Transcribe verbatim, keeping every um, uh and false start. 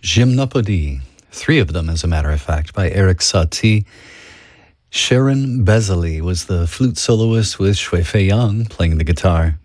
Gymnopédie, three of them, as a matter of fact, by Eric Satie. Sharon Bezali was the flute soloist, with Shui Fei Yang playing the guitar.